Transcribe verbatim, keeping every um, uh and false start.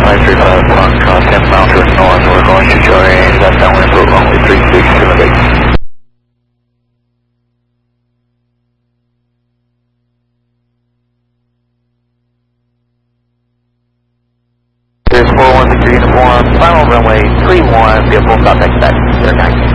five three five, one, cross ten miles to the north, we're going to show range, left downwind for runway three six seven eight. There's four one six uniform, final runway three one, be a full contact back, zero nine.